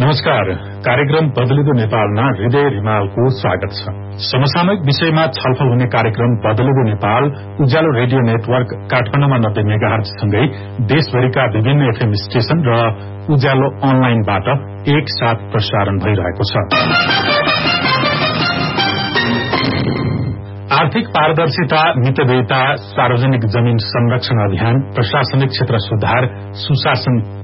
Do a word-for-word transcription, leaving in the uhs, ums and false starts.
नमस्कार। कार्यक्रम बदलिदो नेपालमा हृदय रिमालको स्वागत छ। समसामयिक विषयमा छलफल हुने कार्यक्रम बदलिदो नेपाल उज्यालो रेडियो नेटवर्क काठमाडौँमा नब्बे मेगाहर्ज सँगै देशभरिका विभिन्न एफएम स्टेशन र उज्यालो अनलाइनबाट एक साथ प्रसारण भइरहेको छ। आर्थिक पारदर्शिता, मितव्ययिता, सार्वजनिक जमीन संरक्षण अभियान, प्रशासनिक क्षेत्र सुधार, सुशासन